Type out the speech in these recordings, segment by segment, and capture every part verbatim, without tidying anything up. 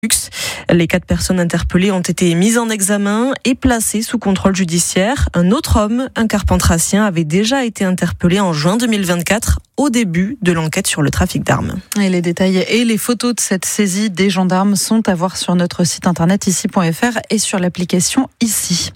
Les quatre personnes interpellées ont été mises en examen et placées sous contrôle judiciaire. Un autre homme, un carpentracien, avait déjà été interpellé en juin deux mille vingt-quatre, au début de l'enquête sur le trafic d'armes. Et les détails et les photos de cette saisie des gendarmes sont à voir sur notre site internet ici point f r et sur l'application Ici.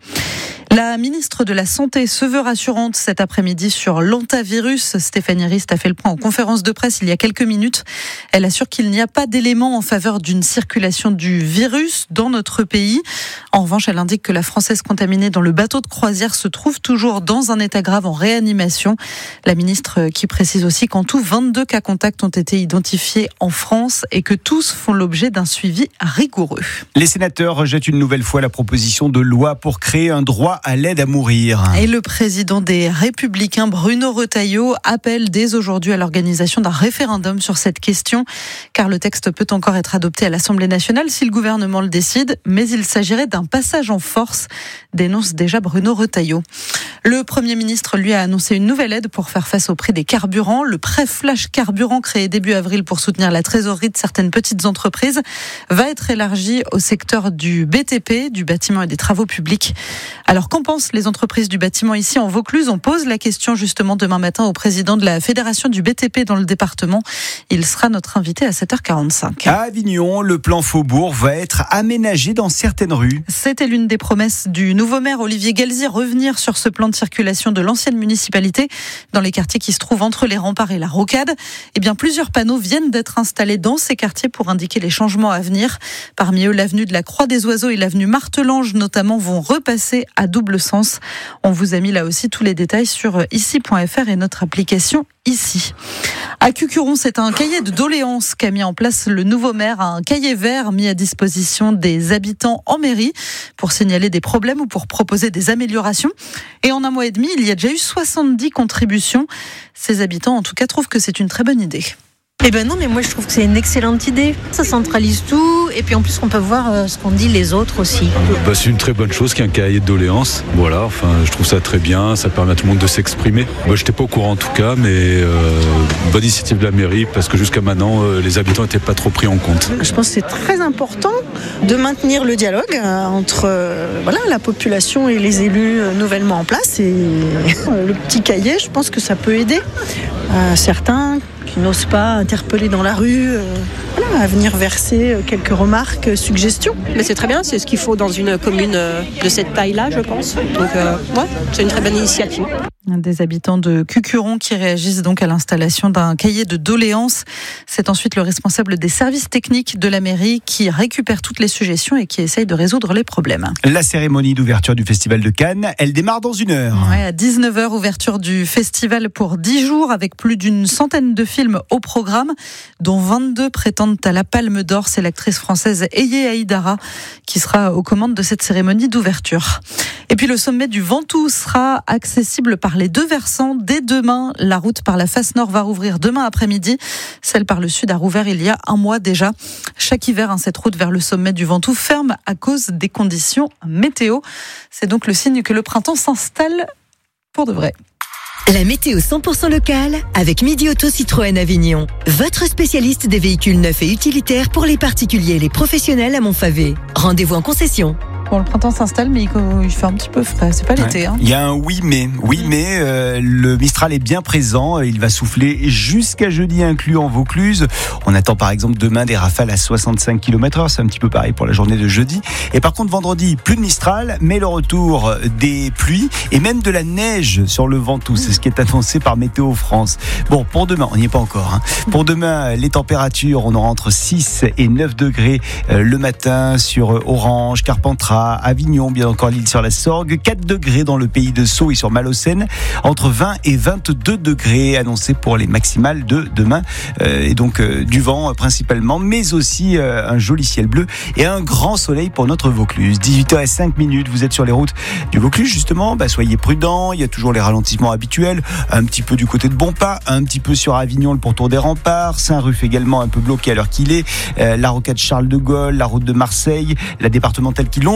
La ministre de la Santé se veut rassurante cet après-midi sur l'hantavirus. Stéphanie Rist a fait le point en conférence de presse il y a quelques minutes. Elle assure qu'il n'y a pas d'éléments en faveur d'une circulation du virus dans notre pays. En revanche, elle indique que la Française contaminée dans le bateau de croisière se trouve toujours dans un état grave en réanimation. La ministre qui précise aussi qu'en tout, vingt-deux cas contacts ont été identifiés en France et que tous font l'objet d'un suivi rigoureux. Les sénateurs rejettent une nouvelle fois la proposition de loi pour créer un droit à l'aide à mourir. Et le président des Républicains, Bruno Retailleau, appelle dès aujourd'hui à l'organisation d'un référendum sur cette question, car le texte peut encore être adopté à l'Assemblée nationale si le gouvernement le décide, mais il s'agirait d'un passage en force, dénonce déjà Bruno Retailleau. Le Premier ministre, lui, a annoncé une nouvelle aide pour faire face au prix des carburants. Le prêt flash carburant créé début avril pour soutenir la trésorerie de certaines petites entreprises va être élargi au secteur du B T P, du bâtiment et des travaux publics. Alors, qu'en pensent les entreprises du bâtiment ici en Vaucluse? On pose la question justement demain matin au président de la Fédération du B T P dans le département. Il sera notre invité à sept heures quarante-cinq. À Avignon, le plan Faubourg va être aménagé dans certaines rues. C'était l'une des promesses du nouveau maire Olivier Galzi, revenir sur ce plan de circulation de l'ancienne municipalité dans les quartiers qui se trouvent entre les remparts et la rocade. Eh bien, plusieurs panneaux viennent d'être installés dans ces quartiers pour indiquer les changements à venir. Parmi eux, l'avenue de la Croix des Oiseaux et l'avenue Martelange notamment vont repasser à double sens. On vous a mis là aussi tous les détails sur ici point f r et notre application Ici. À Cucuron, c'est un cahier de doléances qu'a mis en place le nouveau maire, un cahier vert mis à disposition des habitants en mairie pour signaler des problèmes ou pour proposer des améliorations. Et en un mois et demi, il y a déjà eu soixante-dix contributions. Ces habitants, en tout cas, trouvent que c'est une très bonne idée. Eh ben non, mais moi je trouve que c'est une excellente idée. Ça centralise tout et puis en plus on peut voir euh, ce qu'on dit les autres aussi. Bah, c'est une très bonne chose qu'il y ait un cahier de doléances. Voilà, enfin je trouve ça très bien, ça permet à tout le monde de s'exprimer. Moi j'étais pas au courant en tout cas, mais euh, bonne initiative de la mairie parce que jusqu'à maintenant euh, les habitants n'étaient pas trop pris en compte. Je pense que c'est très important de maintenir le dialogue euh, entre euh, voilà, la population et les élus euh, nouvellement en place. Et euh, le petit cahier, je pense que ça peut aider euh, certains qui n'osent pas interpeller dans la rue, euh, voilà, à venir verser quelques remarques, euh, suggestions. Mais c'est très bien, c'est ce qu'il faut dans une commune euh, de cette taille-là, je pense. Donc, euh, ouais, c'est une très bonne initiative. Des habitants de Cucuron qui réagissent donc à l'installation d'un cahier de doléances. C'est ensuite le responsable des services techniques de la mairie qui récupère toutes les suggestions et qui essaye de résoudre les problèmes. La cérémonie d'ouverture du Festival de Cannes, elle démarre dans une heure. Ouais, à dix-neuf heures, ouverture du festival pour dix jours avec plus d'une centaine de films au programme, dont vingt-deux prétendent à la Palme d'Or. C'est l'actrice française Eye Aïdara qui sera aux commandes de cette cérémonie d'ouverture. Et puis le sommet du Ventoux sera accessible par les deux versants dès demain. La route par la face nord va rouvrir demain après-midi. Celle par le sud a rouvert il y a un mois déjà. Chaque hiver, hein, cette route vers le sommet du Ventoux ferme à cause des conditions météo. C'est donc le signe que le printemps s'installe pour de vrai. La météo cent pour cent locale avec Midi Auto Citroën Avignon. Votre spécialiste des véhicules neufs et utilitaires pour les particuliers et les professionnels à Montfavet. Rendez-vous en concession. Bon, le printemps s'installe, mais il fait un petit peu frais. C'est pas l'été. Ouais. Hein. Il y a un oui mais. Oui mais, euh, le Mistral est bien présent. Il va souffler jusqu'à jeudi inclus en Vaucluse. On attend par exemple demain des rafales à soixante-cinq kilomètres heure. C'est un petit peu pareil pour la journée de jeudi. Et par contre vendredi, plus de Mistral, mais le retour des pluies et même de la neige sur le Ventoux. C'est ce qui est annoncé par Météo France. Bon, pour demain, on n'y est pas encore. Hein. Pour demain, les températures, on aura entre six et neuf degrés euh, le matin sur Orange, Carpentras, Avignon, bien encore l'île sur la Sorgue, quatre degrés dans le pays de Sceaux et sur Malocène, entre vingt et vingt-deux degrés annoncés pour les maximales de demain, euh, et donc euh, du vent euh, principalement, mais aussi euh, un joli ciel bleu et un grand soleil pour notre Vaucluse. dix-huit heures cinq minutes, vous êtes sur les routes du Vaucluse justement, bah, soyez prudents, il y a toujours les ralentissements habituels, un petit peu du côté de Bonpas, un petit peu sur Avignon, le pourtour des remparts, Saint-Ruf également un peu bloqué à l'heure qu'il est, euh, la rocade Charles de Gaulle, la route de Marseille, la départementale qui longe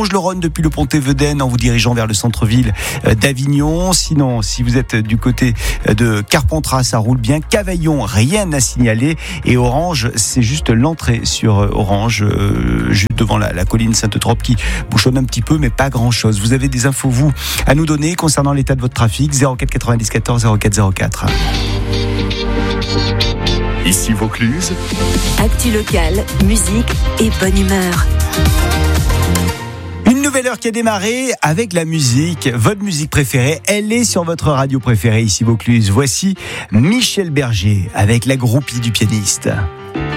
Vosges-le-Rhône depuis le Pont-Évedène en vous dirigeant vers le centre-ville d'Avignon. Sinon, si vous êtes du côté de Carpentras, ça roule bien. Cavaillon, rien à signaler. Et Orange, c'est juste l'entrée sur Orange, euh, juste devant la, la colline Sainte-Trope qui bouchonne un petit peu, mais pas grand-chose. Vous avez des infos, vous, à nous donner concernant l'état de votre trafic. zéro quatre quatre-vingt-dix quatorze zéro quatre zéro quatre. Ici Vaucluse. Actu locale, musique et bonne humeur. Une nouvelle heure qui a démarré avec la musique. Votre musique préférée, elle est sur votre radio préférée ici Vaucluse. Voici Michel Berger avec la groupie du pianiste.